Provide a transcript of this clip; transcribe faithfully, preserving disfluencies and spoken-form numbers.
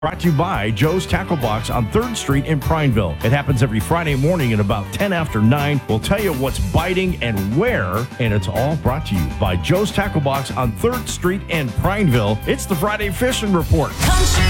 Brought to you by Joe's Tackle Box on third Street in Prineville. It happens every Friday morning at about ten after nine. We'll tell you what's biting and where, and it's all brought to you by Joe's Tackle Box on third Street in Prineville. It's the Friday Fishing Report. Country